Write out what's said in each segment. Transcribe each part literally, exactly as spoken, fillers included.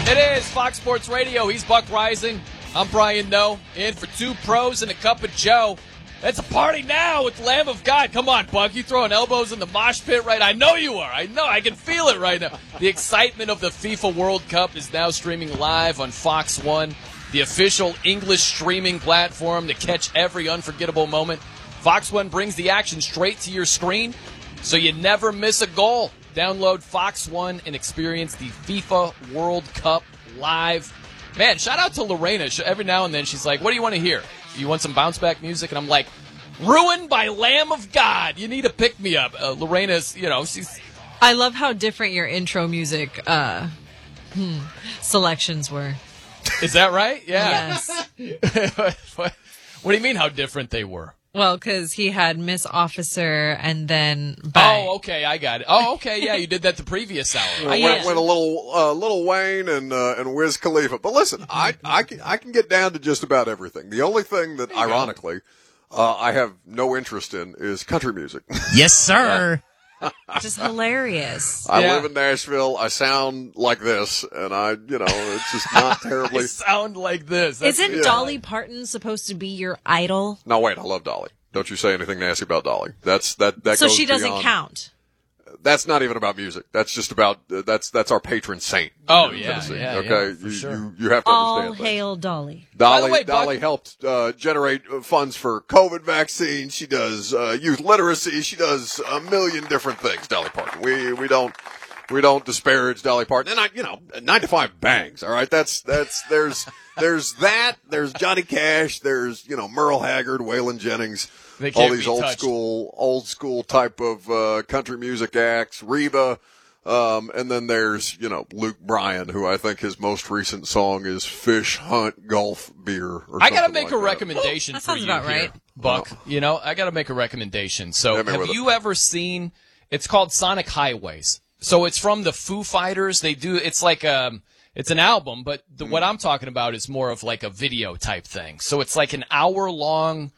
It is Fox Sports Radio. He's Buck Rising. I'm Brian Noe. In for two pros and a cup of Joe. It's a party now with Lamb of God. Come on, Buck. You throwing elbows in the mosh pit, right? I know you are. I know. I can feel it right now. The excitement of the FIFA World Cup is now streaming live on Fox One, the official English streaming platform to catch every unforgettable moment. Fox One brings the action straight to your screen, so you never miss a goal. Download Fox One and experience the FIFA World Cup live. Man, shout out to Lorena. Every now and then she's like, what do you want to hear? You want some bounce-back music? And I'm like, Ruined by Lamb of God. You need to pick me up. Uh, Lorena's, you know, she's... I love how different your intro music uh, hmm, selections were. Is that right? Yeah. Yes. what, what, what do you mean how different they were? Well, because he had Miss Officer and then Bang. Oh, okay, I got it. Oh, okay, yeah, you did that the previous hour. Uh, went, went a little, uh, little Wayne and uh, and Wiz Khalifa. But listen, I I can I can get down to just about everything. The only thing that, ironically, uh, I have no interest in is country music. Yes, sir. Just hilarious. I Yeah. live in Nashville. I sound like this, and I, you know, it's just not terribly. I sound like this. That's- Isn't yeah. Dolly Parton supposed to be your idol? No, wait, I love Dolly. Don't you say anything nasty about Dolly. That's that that So goes she doesn't beyond- count. That's not even about music. That's just about uh, that's that's our patron saint. Oh, in yeah, Tennessee, yeah, okay, yeah, for you, sure. you you have to All understand. things. hail Dolly. Dolly, By the way, Buck- Dolly helped uh, generate uh, funds for COVID vaccines. She does uh, youth literacy. She does a million different things. Dolly Parton. We we don't we don't disparage Dolly Parton. And I, you know, nine to five bangs. All right, that's that's there's there's that. There's Johnny Cash. There's you know Merle Haggard, Waylon Jennings. They can't All these be old touched. school old school type of uh, country music acts. Reba. Um, and then there's, you know, Luke Bryan, who I think his most recent song is Fish Hunt Golf Beer. Or I got to something make like a that. recommendation That for sounds you about here, right. Buck. You know, I got to make a recommendation. So, Hit me have with it. you ever seen? It's called Sonic Highways. So it's from the Foo Fighters. They do. It's like um, it's an album, but the, what I'm talking about is more of like a video type thing. So it's like an hour long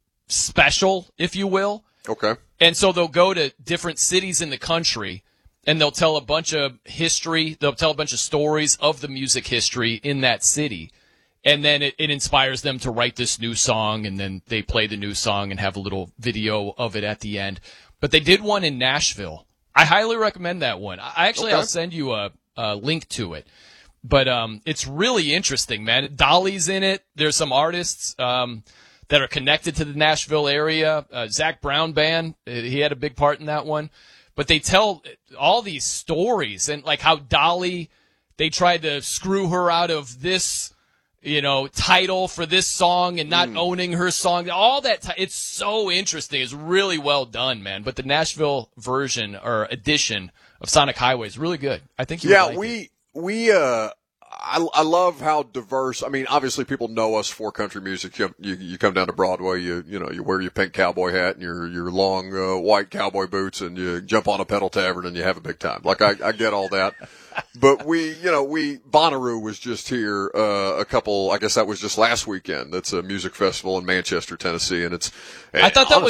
special, if you will. Okay. And so they'll go to different cities in the country, and they'll tell a bunch of history. They'll tell a bunch of stories of the music history in that city. And then it, it inspires them to write this new song, and then they play the new song and have a little video of it at the end. But they did one in Nashville. I highly recommend that one. I actually, Okay. I'll send you a, a link to it. But um, it's really interesting, man. Dolly's in it. There's some artists um, that are connected to the Nashville area. Uh, Zach Brown Band, uh, he had a big part in that one. But they tell all these stories, and like how Dolly, they tried to screw her out of this, you know, title for this song and not owning her song. All that, t- it's so interesting. It's really well done, man. But the Nashville version or edition of Sonic Highway is really good. I think you Yeah, would like we, it. we, uh, I, I love how diverse. I mean, obviously, people know us for country music. You, you, you come down to Broadway, you you know, you wear your pink cowboy hat and your your long uh, white cowboy boots, and you jump on a pedal tavern and you have a big time. Like I, I get all that, but we, you know, we Bonnaroo was just here uh, a couple. I guess that was just last weekend. That's a music festival in Manchester, Tennessee, and it's. I thought that was